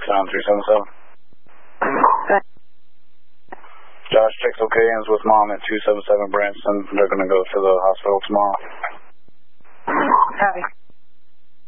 on 377. Josh checks okay, ends with mom at 277 Branson. They're going to go to the hospital tomorrow. Copy.